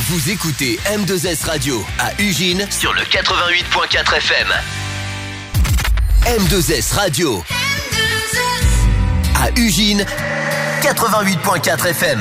Vous écoutez M2S Radio à Ugine sur le 88.4 FM. M2S Radio à Ugine 88.4 FM.